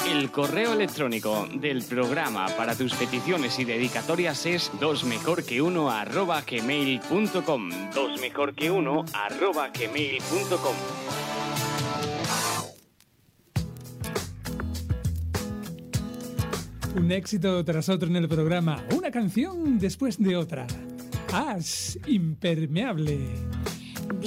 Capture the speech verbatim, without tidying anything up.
El correo electrónico del programa para tus peticiones y dedicatorias es dos mejor que uno arroba gmail punto com. dos mejor que uno arroba gmail punto com. Un éxito tras otro en el programa, una canción después de otra. As, Impermeable.